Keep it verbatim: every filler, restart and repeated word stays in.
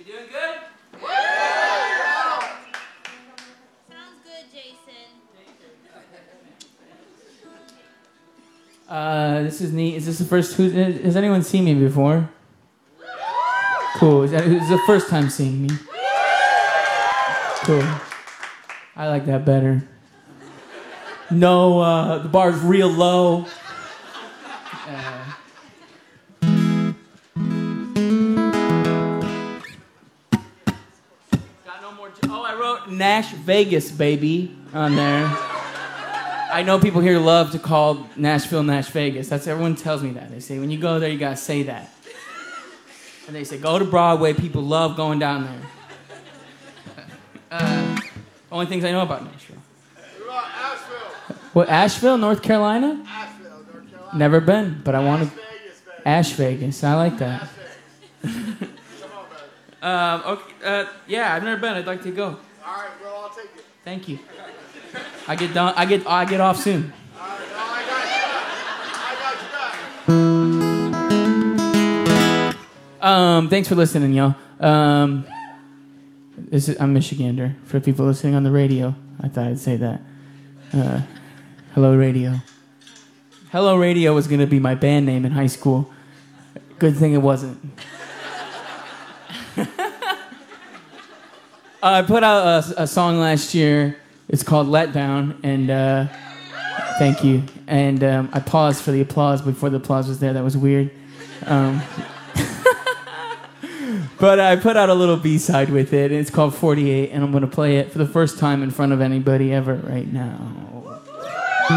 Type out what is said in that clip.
doing good? Sounds good, Jason. Uh, this is neat. Is this the first? Who, has anyone seen me before? Cool. Is that is this the first time seeing me? Cool. I like that better. No, uh, the bar's real low. Uh, got no more. Oh, I wrote Nash Vegas, baby, on there. I know people here love to call Nashville Nash Vegas. That's everyone tells me that. They say when you go there, you gotta say that. And they say go to Broadway. People love going down there. Uh, only things I know about Nashville. What about Asheville? What, Asheville, North Carolina? Asheville, North Carolina. Never been, but I want to. Vegas, baby. Ash Vegas. I like that. Ash Vegas. Come on, baby. Um, okay, uh, yeah, I've never been. I'd like to go. All right, bro, I'll take it. Thank you. I get done. I get. I get off soon. All right, no, I got you back. I got you back. Um, thanks for listening, y'all. Um, this is, I'm Michigander. For people listening on the radio, I thought I'd say that. Uh, hello, radio. Hello, radio was gonna be my band name in high school. Good thing it wasn't. I put out a, a song last year. It's called Letdown, and uh, thank you. And um, I paused for the applause before the applause was there. That was weird. Um, but I put out a little B-side with it, and it's called forty-eight, and I'm going to play it for the first time in front of anybody ever right now.